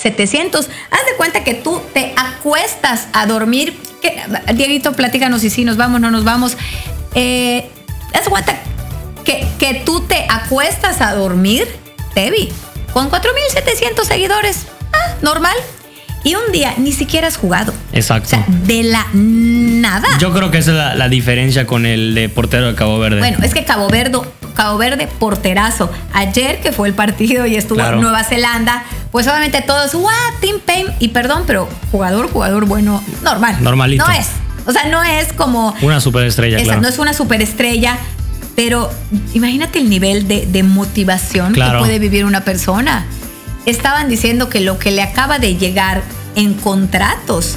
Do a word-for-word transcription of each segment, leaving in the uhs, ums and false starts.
setecientos. Haz de cuenta que tú te acuestas a dormir. Que, Dieguito, platícanos y si nos vamos, no nos vamos. Eh, haz de cuenta que, que tú te acuestas a dormir, Tevi, con cuatro mil setecientos seguidores. Ah, normal. Y un día ni siquiera has jugado. Exacto. O sea, de la nada. Yo creo que esa es la, la diferencia con el de portero de Cabo Verde. Bueno, es que Cabo Verde, Cabo Verde, porterazo. Ayer que fue el partido y estuvo claro. en Nueva Zelanda, pues obviamente todos, ¡guau! Tim Payne. Y perdón, pero jugador, jugador bueno, normal. Normalito. No es. O sea, no es como... Una superestrella, esa, claro. No es una superestrella, pero imagínate el nivel de, de motivación claro. que puede vivir una persona. Estaban diciendo que lo que le acaba de llegar en contratos,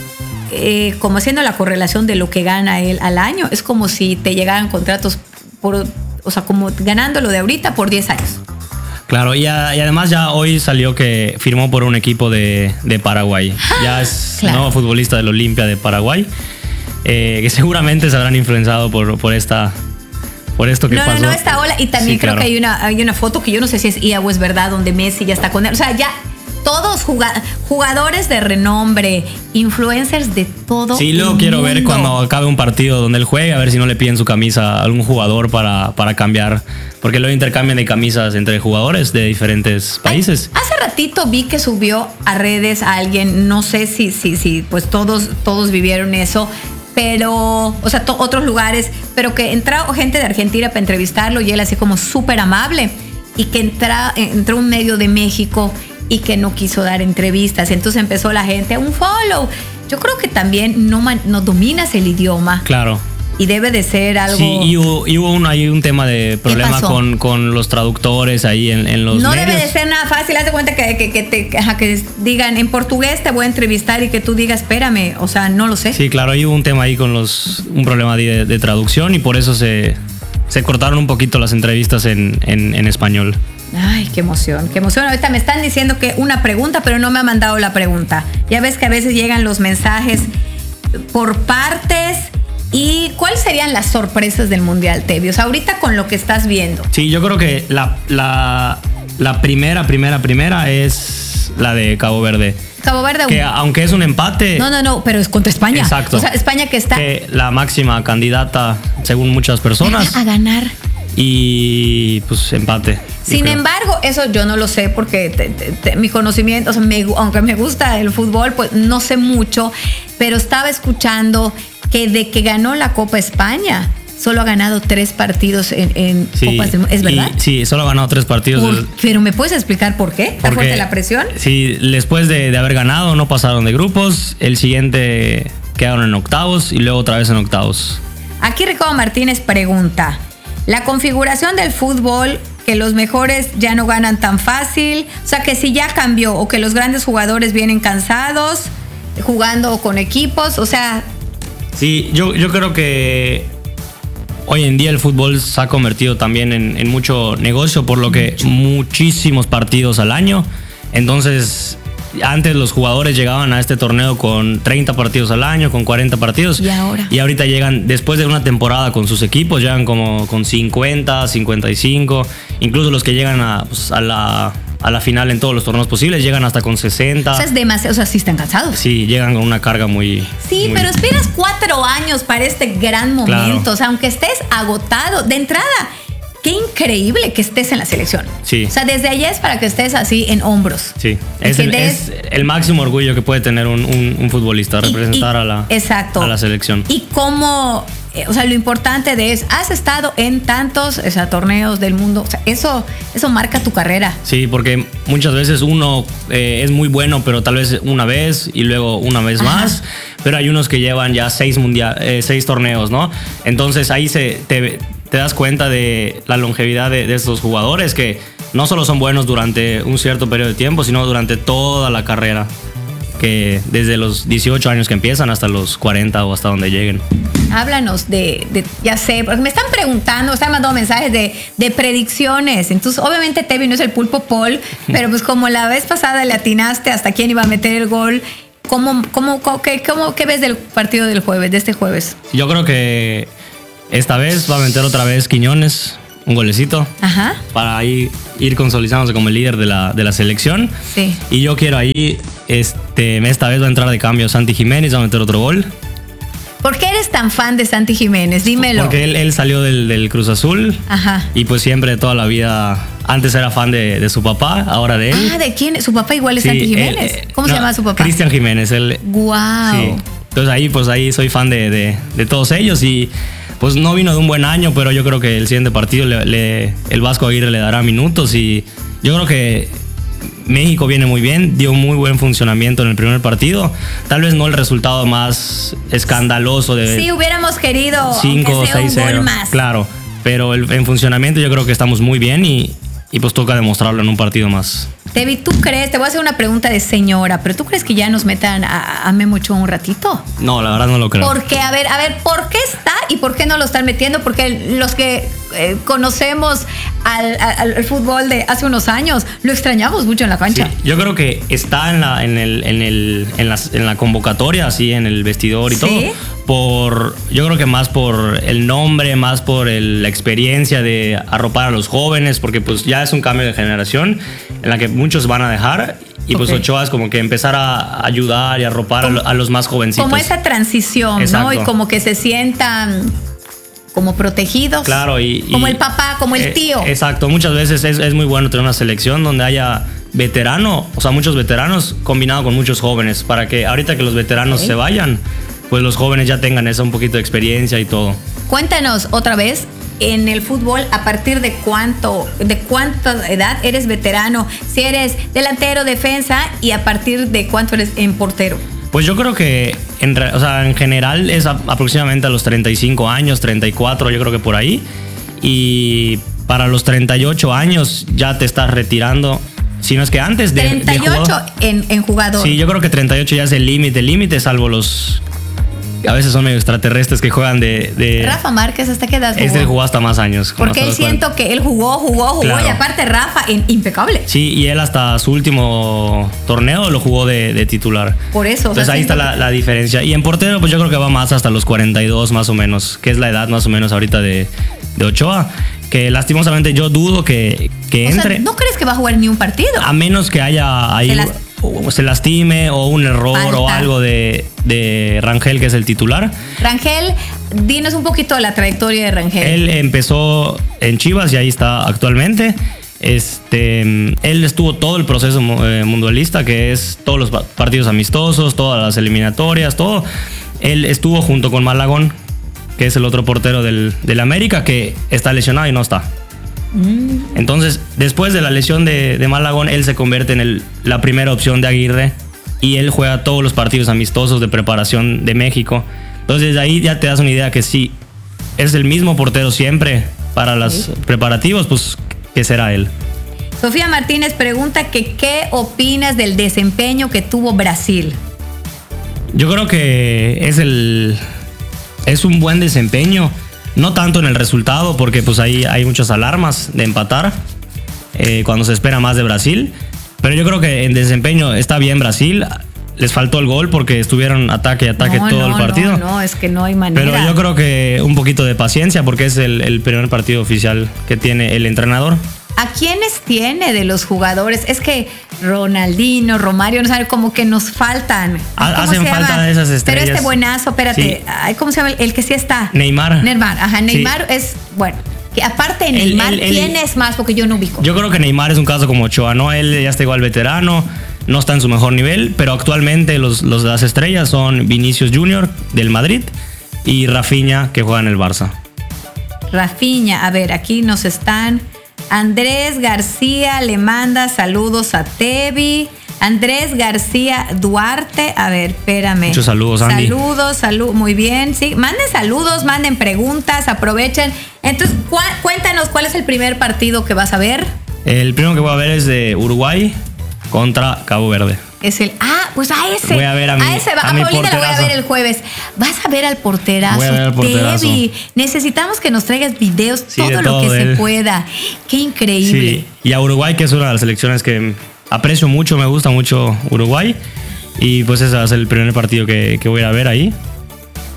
eh, como haciendo la correlación de lo que gana él al año, es como si te llegaran contratos por, o sea, como ganándolo de ahorita por diez años. Claro, y, a, y además ya hoy salió que firmó por un equipo de, de Paraguay. Ya es claro. nuevo futbolista del Olimpia de Paraguay, eh, que seguramente se habrán influenciado por, por esta... Por esto que no, pasó. No, no, esta ola. Y también sí, creo claro. que hay una, hay una foto que yo no sé si es I A o es verdad, donde Messi ya está con él. O sea, ya todos jugadores de renombre, influencers de todo. Sí, luego quiero mundo. ver cuando acabe un partido donde él juegue, a ver si no le piden su camisa a algún jugador para, para cambiar. Porque luego intercambian de camisas entre jugadores de diferentes países. Ay, hace ratito vi que subió a redes a alguien, no sé si, si, si pues todos, todos vivieron eso. Pero, o sea, to, otros lugares, pero que entró gente de Argentina para entrevistarlo y él así como súper amable, y que entra, entró un medio de México y que no quiso dar entrevistas. Entonces empezó la gente, un follow. Yo creo que también no, man, no dominas el idioma. Claro. Y debe de ser algo... Sí, y hubo, y hubo un, hay un tema de problema con, con los traductores ahí en, en los No medios. debe de ser nada fácil. Haz de cuenta que, que, que, te, que digan en portugués te voy a entrevistar y que tú digas espérame, o sea, no lo sé. Sí, claro, hay hubo un tema ahí con los... un problema de, de traducción y por eso se, se cortaron un poquito las entrevistas en, en, en español. Ay, qué emoción, qué emoción. Ahorita me están diciendo que una pregunta, pero no me ha mandado la pregunta. Ya ves que a veces llegan los mensajes por partes... ¿Y cuáles serían las sorpresas del Mundial, Tevi? O sea, ahorita con lo que estás viendo. Sí, yo creo que la, la, la primera, primera, primera es la de Cabo Verde. Cabo Verde. Que aunque es un empate... No, no, no, pero es contra España. Exacto. O sea, España que está... Que la máxima candidata, según muchas personas. A ganar. Y pues empate. Sin embargo, eso yo no lo sé porque te, te, te, mi conocimiento, o sea, me, aunque me gusta el fútbol, pues no sé mucho, pero estaba escuchando que de que ganó la Copa España, solo ha ganado tres partidos en, en sí, Copas del Mundo. ¿Es verdad? Y, sí, solo ha ganado tres partidos. Por, pero ¿me puedes explicar por qué? ¿Está fuerte la presión? Sí, después de, de haber ganado, no pasaron de grupos. El siguiente quedaron en octavos y luego otra vez en octavos. Aquí Ricardo Martínez pregunta: ¿la configuración del fútbol, que los mejores ya no ganan tan fácil? O sea, que si ya cambió o que los grandes jugadores vienen cansados, jugando con equipos, o sea... Sí, yo, yo creo que hoy en día el fútbol se ha convertido también en, en mucho negocio, por lo que mucho. muchísimos partidos al año. Entonces, antes los jugadores llegaban a este torneo con treinta partidos al año, con cuarenta partidos. ¿Y ahora? Y ahorita llegan, después de una temporada con sus equipos, llegan como con cincuenta, cincuenta y cinco. Incluso los que llegan a, pues, a la... a la final en todos los torneos posibles, llegan hasta con sesenta. O sea, es demasiado, o sea, sí están cansados. Sí, llegan con una carga muy... Sí, muy... pero esperas cuatro años para este gran momento. Claro. O sea, aunque estés agotado, de entrada, qué increíble que estés en la selección. Sí. O sea, desde allá es para que estés así en hombros. Sí, es el, des... es el máximo orgullo que puede tener un, un, un futbolista, representar y, y, a, la, exacto. a la selección. Y cómo... O sea, lo importante de es, has estado en tantos o sea, torneos del mundo. O sea, eso, eso marca tu carrera. Sí, porque muchas veces uno eh, es muy bueno, pero tal vez una vez y luego una vez Ajá. más. Pero hay unos que llevan ya seis, mundial, eh, seis torneos, ¿no? Entonces ahí se, te, te das cuenta de la longevidad de, de estos jugadores, que no solo son buenos durante un cierto periodo de tiempo, sino durante toda la carrera. Que desde los dieciocho años que empiezan hasta los cuarenta o hasta donde lleguen. Háblanos de, de ya sé, porque me están preguntando, están mandando mensajes de, de predicciones. Entonces, obviamente Tevi no es el Pulpo Paul, pero pues como la vez pasada le atinaste hasta quién iba a meter el gol, ¿cómo, cómo, cómo, qué, cómo, qué ves del partido del jueves, de este jueves? Yo creo que esta vez va a meter otra vez Quiñones. un golecito. Ajá. Para ahí ir consolidándose como el líder de la, de la selección. Sí. Y yo quiero ahí, este, esta vez va a entrar de cambio Santi Jiménez, va a meter otro gol. ¿Por qué eres tan fan de Santi Jiménez? Dímelo. Porque él, él salió del, del Cruz Azul. Ajá. Y pues siempre, toda la vida, antes era fan de, de su papá, ahora de él. Ah, ¿de quién? ¿Su papá igual es Sí, Santi Jiménez? él, ¿Cómo no, se llama su papá? Cristian Jiménez. Él, Guau. Sí. Entonces ahí, pues ahí soy fan de, de, de todos ellos y pues no vino de un buen año, pero yo creo que el siguiente partido le, le, el Vasco Aguirre le dará minutos y yo creo que México viene muy bien, dio muy buen funcionamiento en el primer partido. Tal vez no el resultado más escandaloso de Sí, hubiéramos querido cinco o seis un gol más. Claro, pero el, en funcionamiento yo creo que estamos muy bien y, y pues toca demostrarlo en un partido más. Tevi, ¿tú crees? Te voy a hacer una pregunta de señora, pero ¿tú crees que ya nos metan a, a Memo Ochoa un ratito? No, la verdad no lo creo. Porque, a ver, a ver, ¿por qué está y por qué no lo están metiendo? Porque los que eh, conocemos al, al, al fútbol de hace unos años, lo extrañamos mucho en la cancha. Sí, yo creo que está en la, en el, en el, en la, en la convocatoria, así, en el vestidor y ¿Sí? todo. Por, yo creo que más por el nombre, más por el, la experiencia de arropar a los jóvenes, porque pues ya es un cambio de generación en la que muchos van a dejar. Y pues Ok. Ochoa es como que empezar a ayudar y arropar a, lo- a los más jovencitos. Como esa transición, Exacto. ¿no? Y como que se sientan como protegidos. Claro, y, Como y- el papá, como el eh, tío. Exacto, muchas veces es, es muy bueno tener una selección donde haya veterano, o sea, muchos veteranos combinado con muchos jóvenes, para que ahorita que los veteranos Ok. se vayan, pues los jóvenes ya tengan esa un poquito de experiencia y todo. Cuéntanos otra vez, en el fútbol, ¿a partir de cuánto, de cuánta edad eres veterano? Si eres delantero, defensa, y a partir de cuánto eres en portero. Pues yo creo que en, re- o sea, en general es a- aproximadamente a los treinta y cinco años, treinta y cuatro, yo creo que por ahí. Y para los treinta y ocho años ya te estás retirando. Si no es que antes de, de treinta y ocho jugador- en, en jugador. Sí, yo creo que treinta y ocho ya es el límite, el límite, salvo los... A veces son medio extraterrestres que juegan de... de Rafa Márquez, ¿hasta qué edad jugó? este jugó hasta más años. como Porque hasta él los cuarenta. siento que él jugó, jugó, jugó, Claro. y aparte Rafa, en, impecable. Sí, y él hasta su último torneo lo jugó de, de titular. Por eso. o sea, Entonces ahí está siento la, la diferencia. Y en portero, pues yo creo que va más hasta los cuarenta y dos más o menos, que es la edad más o menos ahorita de, de Ochoa. Que lastimosamente yo dudo que, que que- o sea, entre. ¿no crees que va a jugar ni un partido? A menos que haya ahí Se las- o se lastime o un error Falta. o algo de, de Rangel, que es el titular. Rangel, dinos un poquito de la trayectoria de Rangel. Él empezó en Chivas y ahí está actualmente. Este, él estuvo todo el proceso eh, mundialista, que es todos los pa- partidos amistosos, todas las eliminatorias, todo. Él estuvo junto con Malagón, que es el otro portero del, del América, que está lesionado y no está. Mm. Entonces, después de la lesión de, de Malagón, él se convierte en el- la primera opción de Aguirre y él juega todos los partidos amistosos de preparación de México. Entonces, de ahí ya te das una idea que sí, es el mismo portero siempre para los Sí. preparativos, pues que será él. Sofía Martínez pregunta que qué opinas del desempeño que tuvo Brasil. Yo creo que es el es un buen desempeño, no tanto en el resultado, porque pues ahí hay muchas alarmas de empatar eh, cuando se espera más de Brasil, pero yo creo que en desempeño está bien Brasil. Les faltó el gol porque estuvieron ataque y ataque no, todo no, el partido. No, no, es que no hay manera. Pero yo creo que un poquito de paciencia porque es el, el primer partido oficial que tiene el entrenador. ¿A quiénes tiene de los jugadores? Es que Ronaldinho, Romario, no sabe, como que nos faltan. Ha- ¿Cómo hacen se falta llama? esas Pero estrellas. este buenazo, espérate. Sí. Ay, ¿cómo se llama? El que sí está. Neymar. Neymar, ajá. Sí. Neymar es, bueno, que aparte de Él- Neymar, él- él- ¿quién es más? Porque yo no ubico. Yo creo que Neymar es un caso como Ochoa, ¿no? Él ya está igual veterano, no está en su mejor nivel, pero actualmente los, los las estrellas son Vinicius Junior del Madrid y Rafinha, que juega en el Barça. Rafinha, a ver, aquí nos están. Andrés García le manda saludos a Tevi. Andrés García Duarte, a ver, espérame. Muchos saludos, Andy. Saludos, saludos, muy bien, sí. Manden saludos, manden preguntas, aprovechen. Entonces, cu- cuéntanos cuál es el primer partido que vas a ver. El primero que voy a ver es de Uruguay contra Cabo Verde. Es el. Ah, pues a ese. Voy a ver a mi- ese va. a A mi Paulina le voy a porterazo. ver el jueves. Vas a ver al porterazo. Voy a ver al porterazo. Tevi. Necesitamos que nos traigas videos, Sí, todo de lo todo que de se él. pueda. Qué increíble. Sí, y a Uruguay, que es una de las selecciones que aprecio mucho, me gusta mucho Uruguay. Y pues ese va a ser el primer partido que, que voy a ver ahí.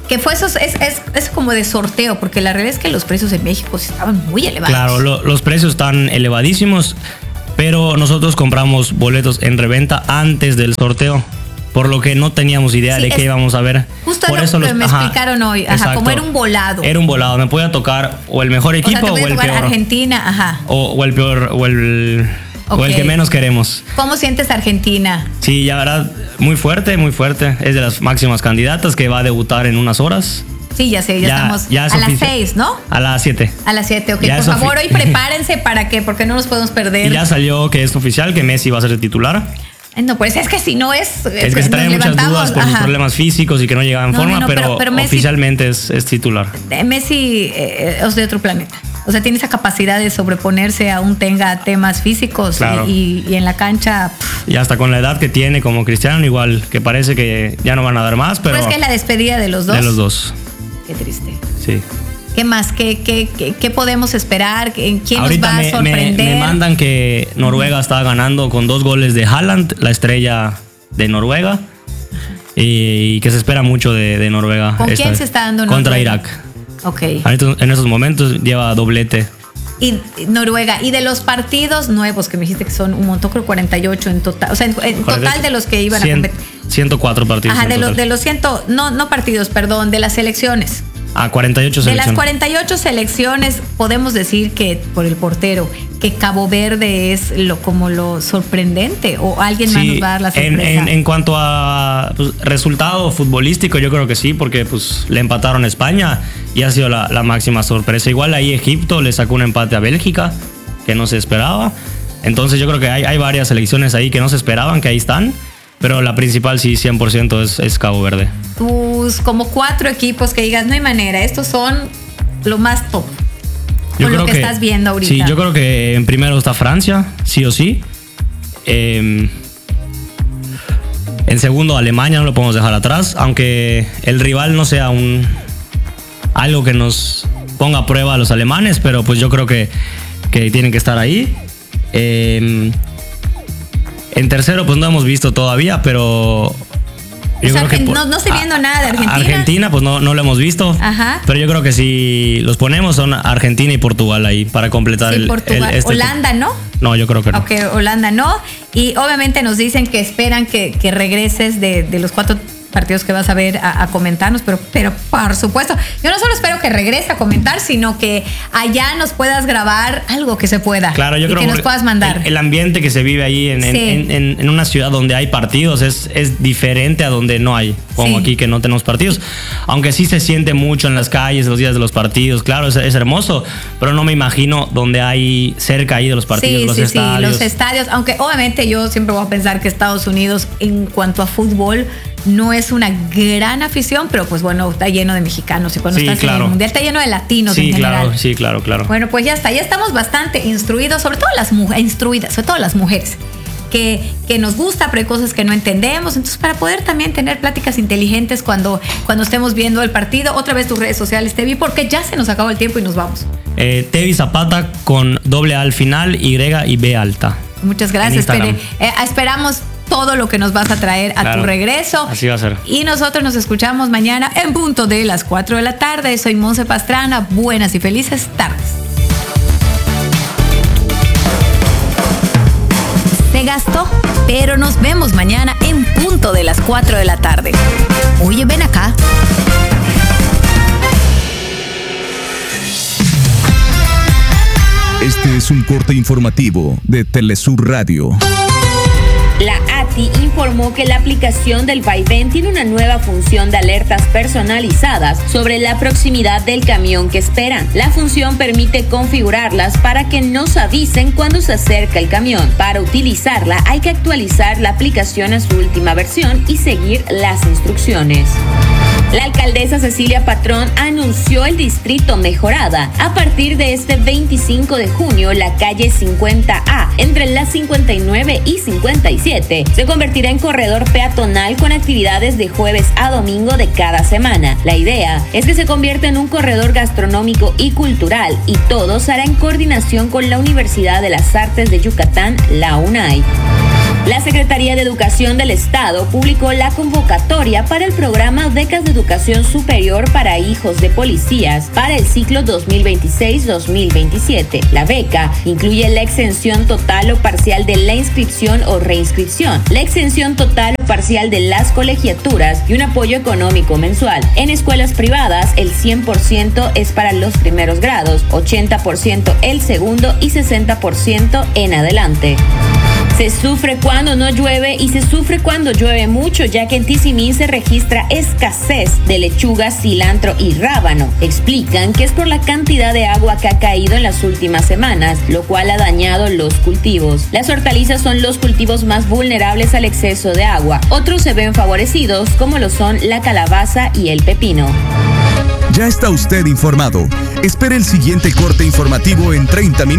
Que fue eso, es, es, es como de sorteo, porque la realidad es que los precios en México estaban muy elevados. Claro, lo, los precios están elevadísimos, pero nosotros compramos boletos en reventa antes del sorteo, por lo que no teníamos idea sí, de qué íbamos a ver. Justo por lo eso que los, me ajá, explicaron hoy, ajá, como era un volado. Era un volado, me podía tocar o el mejor equipo o, sea, o el peor. Argentina, ajá. O, o el peor, o el... Okay. O el que menos queremos. ¿Cómo sientes Argentina? Sí, ya verdad, muy fuerte, muy fuerte. Es de las máximas candidatas que va a debutar en unas horas. Sí, ya sé, ya, ya estamos ya a las seis, ¿no? A las siete. A las siete, ok. Ya por favor, hoy prepárense para que, porque no nos podemos perder. Y ya salió que es oficial, que Messi va a ser el titular. No, pues es que si no es... Es que se traen muchas dudas por sus problemas físicos y que no llegaba en no, forma, no, no, pero, pero, pero Messi, oficialmente es, es titular. Messi eh, es de otro planeta. O sea, tiene esa capacidad de sobreponerse aún tenga temas físicos claro. y, y, y en la cancha... Pff. Y hasta con la edad que tiene como Cristiano, igual, que parece que ya no van a dar más, pero... Pero es que es la despedida de los dos. De los dos. Qué triste. Sí. ¿Qué más? ¿Qué, qué, qué, qué podemos esperar? ¿Quién Ahorita nos va me, a sorprender? Me, me mandan que Noruega está ganando con dos goles de Haaland, la estrella de Noruega, y que se espera mucho de, de Noruega. ¿Con quién se está dando Noruega? Contra Irak. Ok. En esos momentos lleva doblete. Y Noruega, y de los partidos nuevos que me dijiste que son un montón, creo cuarenta y ocho en total, o sea, en, en total de los que iban cien, a competir. ciento cuatro partidos. Ajá, de los, de los cien, no, no partidos, perdón, de las selecciones. Ah, cuarenta y ocho selecciones. De las cuarenta y ocho selecciones, podemos decir que, por el portero, que Cabo Verde es lo como lo sorprendente, o alguien sí, más nos va a dar la sorpresa. En, en, en cuanto a pues, resultado futbolístico, yo creo que sí, porque pues le empataron a España y ha sido la, la máxima sorpresa. Igual ahí Egipto le sacó un empate a Bélgica, que no se esperaba. Entonces yo creo que hay, hay varias selecciones ahí que no se esperaban, que ahí están. Pero la principal sí, cien por ciento es, es Cabo Verde. Tus como cuatro equipos que digas, no hay manera, estos son lo más top. Yo con creo lo que, que estás viendo ahorita. Sí, yo creo que en primero está Francia, sí o sí. Eh, en segundo, Alemania, no lo podemos dejar atrás. Aunque el rival no sea un algo que nos ponga a prueba a los alemanes, pero pues yo creo que, que tienen que estar ahí. Eh, En tercero, pues no hemos visto todavía, pero yo o sea, creo que no, no estoy viendo a, nada de Argentina. Argentina, pues no, no lo hemos visto. Ajá. Pero yo creo que si los ponemos son Argentina y Portugal ahí para completar sí, el, Portugal. el este Holanda, ¿no? No, yo creo que no. Ok, Holanda no. Y obviamente nos dicen que esperan que, que regreses de, de los cuatro partidos que vas a ver a, a comentarnos, pero, pero por supuesto, yo no solo espero que regrese a comentar, sino que allá nos puedas grabar algo que se pueda. Claro, yo y creo que nos puedas mandar. El, el ambiente que se vive ahí en, sí. en, en, en una ciudad donde hay partidos es, es diferente a donde no hay, como sí. aquí que no tenemos partidos. Aunque sí se siente mucho en las calles los días de los partidos, claro, es, es hermoso, pero no me imagino donde hay cerca ahí de los partidos, sí, los sí, estadios. Sí, los estadios, aunque obviamente yo siempre voy a pensar que Estados Unidos en cuanto a fútbol no es una gran afición, pero pues bueno, está lleno de mexicanos y cuando sí, estás claro. en el mundial está lleno de latinos sí, en general. Claro, sí, claro, claro. Bueno, pues ya está, ya estamos bastante instruidos, sobre todo las mujeres, instruidas, sobre todo las mujeres, que, que nos gusta, pero hay cosas que no entendemos, entonces para poder también tener pláticas inteligentes cuando, cuando estemos viendo el partido, otra vez tus redes sociales, Tevi, porque ya se nos acabó el tiempo y nos vamos. Eh, Tevi Zapata con doble A al final, Y y B alta. Muchas gracias, Pere. Eh, esperamos todo lo que nos vas a traer a claro, tu regreso. Así va a ser. Y nosotros nos escuchamos mañana en punto de las cuatro de la tarde. Soy Monse Pastrana. Buenas y felices tardes. Se gastó, pero nos vemos mañana en punto de las cuatro de la tarde. Oye, ven acá. Este es un corte informativo de Telesur Radio. La A T I informó que la aplicación del Vaivén tiene una nueva función de alertas personalizadas sobre la proximidad del camión que esperan. La función permite configurarlas para que nos avisen cuando se acerca el camión. Para utilizarla hay que actualizar la aplicación a su última versión y seguir las instrucciones. La alcaldesa Cecilia Patrón anunció el distrito Mejorada. A partir de este veinticinco de junio, la calle cincuenta A, entre las cincuenta y nueve y cincuenta y siete, se convertirá en corredor peatonal con actividades de jueves a domingo de cada semana. La idea es que se convierta en un corredor gastronómico y cultural, y todo se hará en coordinación con la Universidad de las Artes de Yucatán, la UNAY. La Secretaría de Educación del Estado publicó la convocatoria para el programa Becas de Educación Superior para Hijos de Policías para el ciclo dos mil veintiséis dos mil veintisiete. La beca incluye la exención total o parcial de la inscripción o reinscripción, la exención total o parcial de las colegiaturas y un apoyo económico mensual. En escuelas privadas, el cien por ciento es para los primeros grados, ochenta por ciento el segundo y sesenta por ciento en adelante. Se sufre cuando no llueve y se sufre cuando llueve mucho, ya que en Tizimín se registra escasez de lechuga, cilantro y rábano. Explican que es por la cantidad de agua que ha caído en las últimas semanas, lo cual ha dañado los cultivos. Las hortalizas son los cultivos más vulnerables al exceso de agua. Otros se ven favorecidos, como lo son la calabaza y el pepino. Ya está usted informado. Espere el siguiente corte informativo en treinta minutos.